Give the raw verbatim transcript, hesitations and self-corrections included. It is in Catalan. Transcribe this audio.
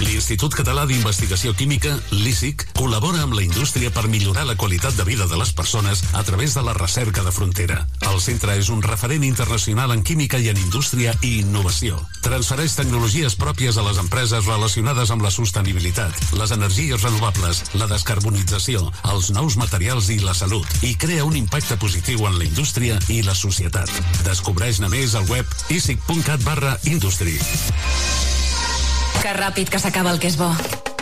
L'Institut Català d'Investigació Química, l'I C I C, col·labora amb la indústria per millorar la qualitat de vida de les persones a través de la recerca de frontera. El centre és un referent internacional en química i en indústria i innovació. Transfereix tecnologies pròpies a les empreses relacionades amb la sostenibilitat, les energies renovables, la descarbonització, els nous materials i la salut, i crea un impacte positiu en la indústria i la societat. Descobreix-ne més al web i c i c punt cat barra industry. Que ràpid que s'acaba el que és bo.